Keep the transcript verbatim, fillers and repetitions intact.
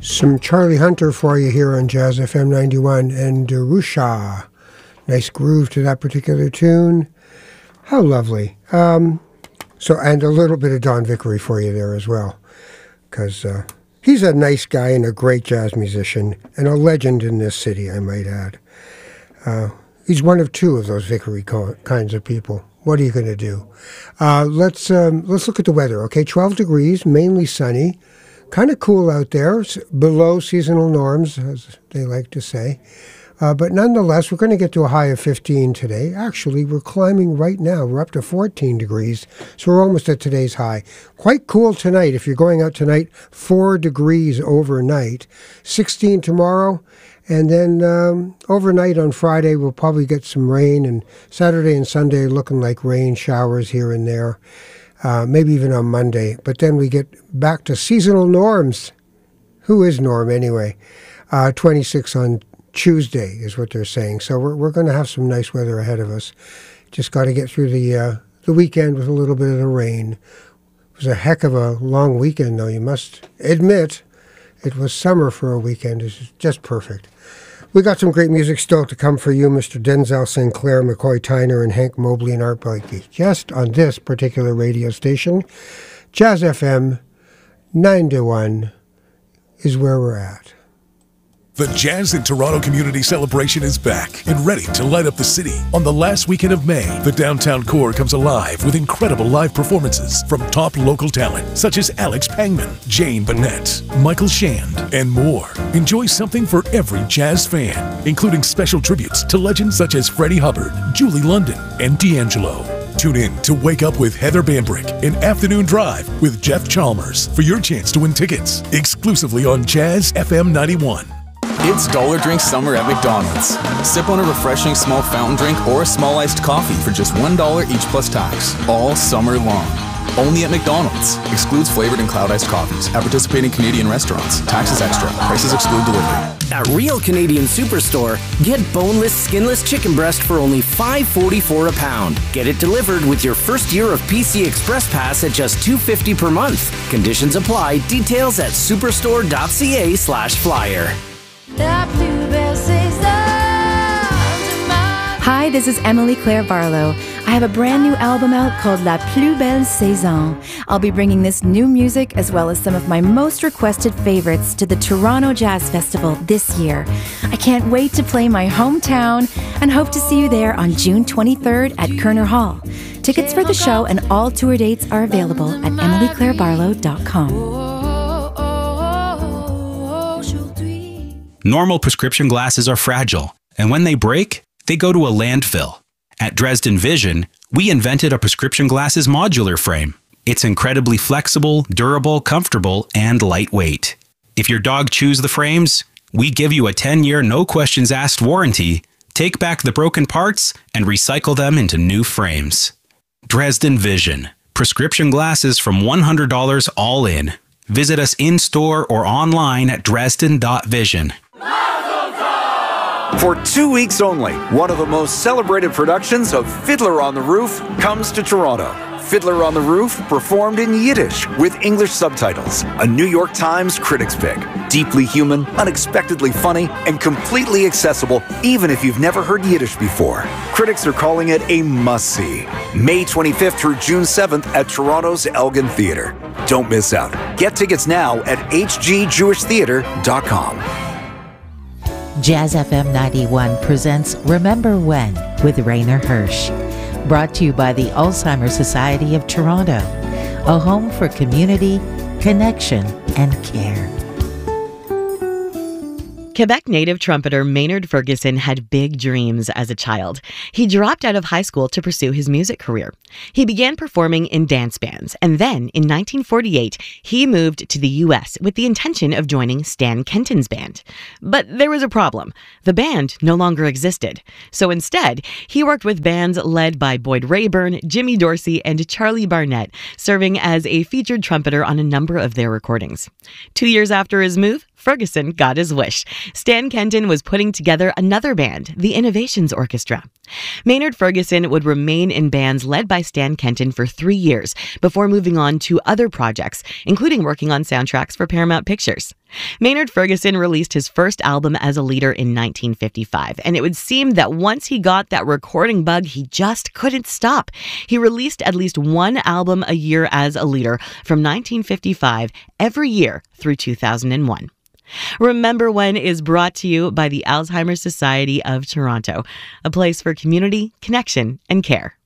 Some Charlie Hunter for you here on Jazz F M ninety-one and Darusha. Nice groove to that particular tune. How lovely. Um, so, and a little bit of Don Vickery for you there as well, because uh, he's a nice guy and a great jazz musician and a legend in this city, I might add. Uh, he's one of two of those Vickery co- kinds of people. What are you going to do? Uh, let's um, let's look at the weather. Okay, twelve degrees, mainly sunny. Kind of cool out there, below seasonal norms, as they like to say. Uh, but nonetheless, we're going to get to a high of fifteen today. Actually, we're climbing right now. We're up to fourteen degrees, so we're almost at today's high. Quite cool tonight. If you're going out tonight, four degrees overnight. sixteen tomorrow, and then um, overnight on Friday, we'll probably get some rain, and Saturday and Sunday looking like rain showers here and there. Uh, maybe even on Monday. But then we get back to seasonal norms. Who is Norm anyway? Uh, twenty-six on Tuesday is what they're saying. So we're we're going to have some nice weather ahead of us. Just got to get through the uh, the weekend with a little bit of the rain. It was a heck of a long weekend, though. You must admit, it was summer for a weekend. It's just perfect. We got some great music still to come for you, Mister Denzel Sinclair, McCoy Tyner, and Hank Mobley and Art Blakey. Just on this particular radio station, Jazz F M ninety-one is where we're at. The Jazz in Toronto Community Celebration is back and ready to light up the city. On the last weekend of May, the downtown core comes alive with incredible live performances from top local talent such as Alex Pangman, Jane Bennett, Michael Shand, and more. Enjoy something for every jazz fan, including special tributes to legends such as Freddie Hubbard, Julie London, and D'Angelo. Tune in to Wake Up with Heather Bambrick and Afternoon Drive with Jeff Chalmers for your chance to win tickets exclusively on Jazz F M ninety-one. It's Dollar Drink Summer at McDonald's. Sip on a refreshing small fountain drink or a small iced coffee for just one dollar each plus tax, all summer long. Only at McDonald's. Excludes flavored and cloud iced coffees. At participating Canadian restaurants. Taxes extra. Prices exclude delivery. At Real Canadian Superstore, get boneless, skinless chicken breast for only five forty-four a pound. Get it delivered with your first year of P C Express Pass at just two fifty per month. Conditions apply. Details at superstore.ca slash flyer. Hi, this is Emily Claire Barlow. I have a brand new album out called La Plus Belle Saison. I'll be bringing this new music as well as some of my most requested favorites to the Toronto Jazz Festival this year. I can't wait to play my hometown and hope to see you there on June twenty-third at Kerner Hall. Tickets for the show and all tour dates are available at emily claire barlow dot com. Normal prescription glasses are fragile, and when they break, they go to a landfill. At Dresden Vision, we invented a prescription glasses modular frame. It's incredibly flexible, durable, comfortable, and lightweight. If your dog chews the frames, we give you a ten-year no-questions-asked warranty, take back the broken parts, and recycle them into new frames. Dresden Vision. Prescription glasses from one hundred dollars all in. Visit us in-store or online at dresden dot vision. For two weeks only, one of the most celebrated productions of Fiddler on the Roof comes to Toronto. Fiddler on the Roof, performed in Yiddish with English subtitles. A New York Times critics pick. Deeply human, unexpectedly funny, and completely accessible even if you've never heard Yiddish before. Critics are calling it a must-see. May twenty-fifth through June seventh at Toronto's Elgin Theatre. Don't miss out. Get tickets now at h g jewish theatre dot com. Jazz F M ninety-one presents Remember When with Rainer Hirsch. Brought to you by the Alzheimer's Society of Toronto, a home for community, connection, and care. Quebec native trumpeter Maynard Ferguson had big dreams as a child. He dropped out of high school to pursue his music career. He began performing in dance bands, and then in nineteen forty-eight, he moved to the U S with the intention of joining Stan Kenton's band. But there was a problem. The band no longer existed. So instead, he worked with bands led by Boyd Rayburn, Jimmy Dorsey, and Charlie Barnett, serving as a featured trumpeter on a number of their recordings. Two years after his move, Ferguson got his wish. Stan Kenton was putting together another band, the Innovations Orchestra. Maynard Ferguson would remain in bands led by Stan Kenton for three years before moving on to other projects, including working on soundtracks for Paramount Pictures. Maynard Ferguson released his first album as a leader in nineteen fifty-five, and it would seem that once he got that recording bug, he just couldn't stop. He released at least one album a year as a leader from nineteen fifty-five every year through two thousand one. Remember When is brought to you by the Alzheimer's Society of Toronto, a place for community, connection, and care.